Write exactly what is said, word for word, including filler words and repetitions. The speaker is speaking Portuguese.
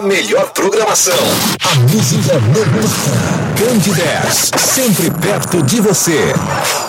A melhor programação. A música não para. Grande dez, sempre perto de você.